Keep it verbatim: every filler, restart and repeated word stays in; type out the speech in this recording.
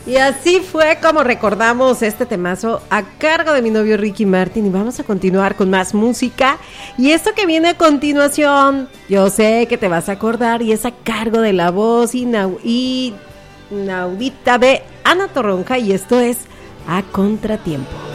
Y así fue como recordamos este temazo a cargo de mi novio Ricky Martin. Y vamos a continuar con más música. Y esto que viene a continuación, yo sé que te vas a acordar, y es a cargo de la voz inau- inaudita de Ana Torroja. Y esto es A Contratiempo.